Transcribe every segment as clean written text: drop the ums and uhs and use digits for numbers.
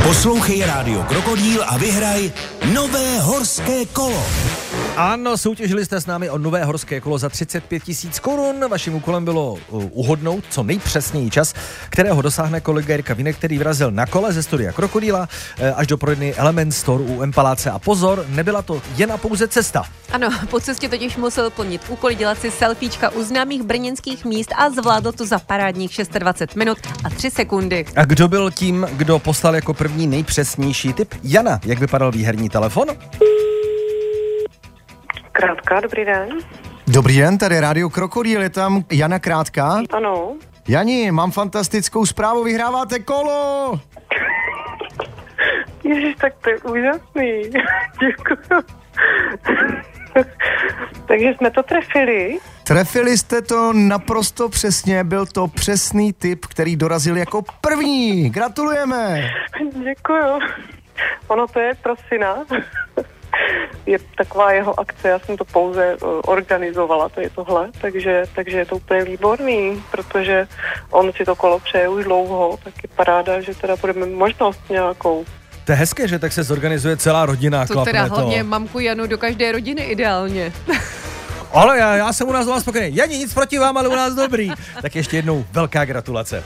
Poslouchej Rádio Krokodýl a vyhraj nové horské kolo. Ano, soutěžili jste s námi o nové horské kolo za 35 000 korun. Vaším úkolem bylo uhodnout co nejpřesněji čas, kterého dosáhne kolega Jirka Vínek, který vyrazil na kole ze studia Krokodýla až do prodejny Element Store u M-Paláce. A pozor, nebyla to jen a pouze cesta. Ano, po cestě totiž musel plnit úkoly, dělat si selfiečka u známých brněnských míst a zvládl to za parádních 26 minut a 3 sekundy. A kdo byl tím, kdo poslal jako první nejpřesnější tip? Jana, jak vypadal výherní telefon? Krátka, dobrý den. Dobrý den, tady Rádio Krokodýl, je tam Jana Krátka. Ano. Jani, mám fantastickou zprávu, vyhráváte kolo! Ježiš, tak to je úžasný. Děkuju. Takže jsme to trefili. Trefili jste to naprosto přesně, byl to přesný tip, který dorazil jako první. Gratulujeme! Děkuju. Ono to je pro syna. Je taková jeho akce, já jsem to pouze organizovala, to je tohle, takže je to úplně výborný, protože on si to kolo přeje už dlouho, tak je paráda, že teda budeme možnost nějakou. To je hezké, že tak se zorganizuje celá rodina. To teda hlavně mamku Janu do každé rodiny ideálně. Ale já jsem u nás doma spokojený. Jani, nic proti vám, ale u nás dobrý. Tak ještě jednou velká gratulace.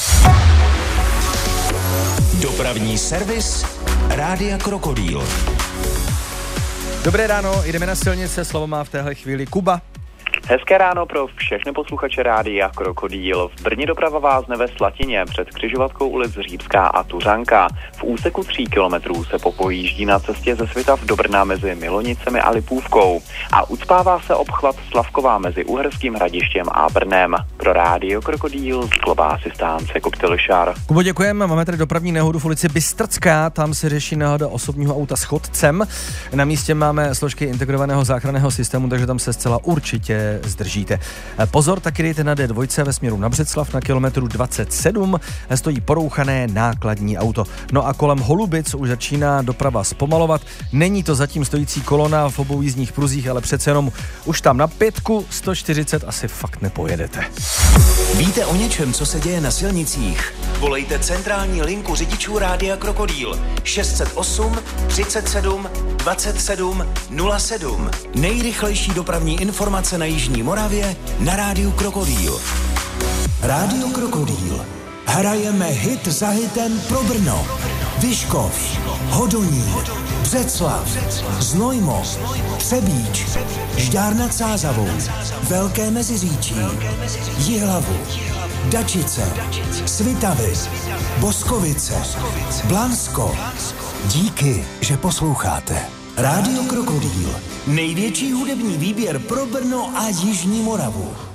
Dopravní servis Rádia Krokodýl. Dobré ráno, jdeme na silnice, slovo má v téhle chvíli Kuba. Hezké ráno pro všechny posluchače Rádia Krokodýl. V Brně doprava vázne ve Slatině před křižovatkou ulic Řípská a Tuřanka. V úseku 3 kilometrů se popojíždí na cestě ze Svitav do Brna mezi Milonicemi a Lipůvkou. A ucpává se obchvat Slavková mezi Uherským Hradištěm a Brnem. Pro Rádio Krokodýl z Globá asistence Koktejl Šar. Kubo, děkujeme. Máme tady dopravní nehodu v ulici Bystrcká, tam se řeší nehoda osobního auta s chodcem. Na místě máme složky integrovaného záchranného systému, takže tam se zcela určitě zdržíte. Pozor, taky dejte na D2 ve směru na Břeclav na kilometru 27, stojí porouchané nákladní auto. No a kolem Holubic už začíná doprava zpomalovat. Není to zatím stojící kolona v obou jízdních pruzích, ale přece jenom už tam na 5 140 asi fakt nepojedete. Víte o něčem, co se děje na silnicích? Volejte centrální linku řidičů Rádia Krokodýl 608 37 27 07. Nejrychlejší dopravní informace na Jižní Moravě na Rádiu Krokodýl. Rádio Krokodýl. Hrajeme hit za hitem pro Brno, Vyškov, Hodonín, Břeclav, Znojmo, Třebíč, Žďár nad Sázavou, Velké Meziříčí, Jihlavu, Dačice, Svitavy, Boskovice, Blansko. Díky, že posloucháte. Rádio Krokodýl. Největší hudební výběr pro Brno a Jižní Moravu.